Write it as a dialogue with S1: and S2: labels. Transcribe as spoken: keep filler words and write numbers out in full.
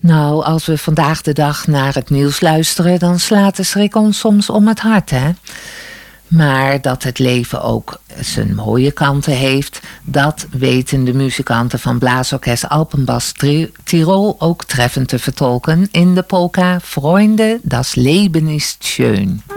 S1: Nou, als we vandaag de dag naar het nieuws luisteren, dan slaat de schrik ons soms om het hart, hè? Maar dat het leven ook zijn mooie kanten heeft, dat weten de muzikanten van Blaasorkest Alpenbas Tirol ook treffend te vertolken in de polka Freunde, das Leben ist schön.